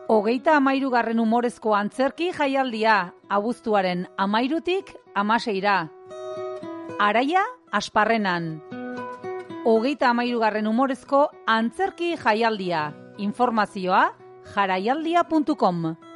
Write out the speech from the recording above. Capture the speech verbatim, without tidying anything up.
Hogeita amairugarren umorezko antzerki jaialdia, abuztuaren amairutik amaseira. Araia Asparrenan. Hogeita amairugarren umorezko antzerki jaialdia. Informazioa jaraialdia puntu com.